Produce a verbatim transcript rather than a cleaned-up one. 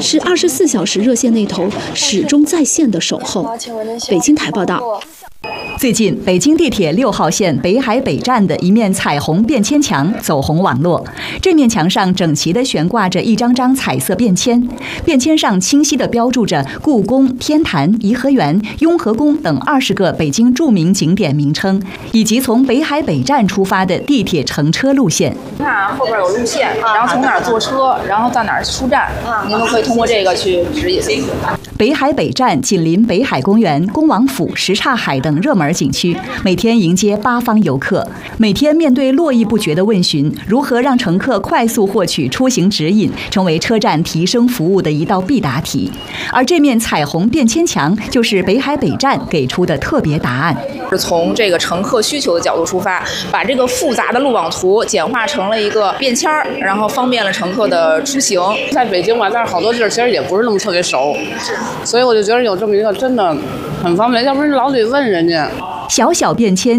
是二十四小时热线那头始终在线的守候。北京台报道。 最近，北京地铁六号线北海北站的一面彩虹便签墙走红网络。这面墙上整齐地悬挂着一张张彩色便签，便签上清晰地标注着故宫、天坛、颐和园、雍和宫等二十个北京著名景点名称，以及从北海北站出发的地铁乘车路线。 你看啊，后边有路线，然后从哪儿坐车，然后到哪儿出站，您都可以通过这个去指引。 北海北站紧邻北海公园、恭王府、什刹海等热门景区，每天迎接八方游客。每天面对络绎不绝的问询，如何让乘客快速获取出行指引，成为车站提升服务的一道必答题。而这面彩虹便签墙就是北海北站给出的特别答案。 是从这个乘客需求的角度出发，把这个复杂的路网图简化成了一个便签儿，然后方便了乘客的出行。 在北京吧，但是好多地儿其实也不是那么特别熟，所以我就觉得有这么一个真的很方便，要不然老得问人家。 小小便签